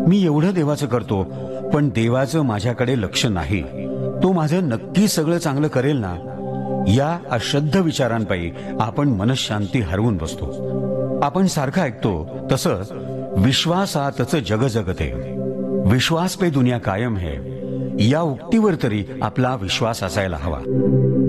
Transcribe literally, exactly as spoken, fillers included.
मी एवढं देवाचं करतो, पण देवाचं माझ्याकडे लक्ष नाही. तो माझं नक्की सगळं चांगलं करेल ना? या अश्रद्ध विचारांपायी आपण मनशांती हरवून बसतो. आपण सारखं ऐकतो तसं विश्वासातच जग जगते, विश्वास पे दुनिया कायम है, या उक्तीवर तरी आपला विश्वास असायला हवा.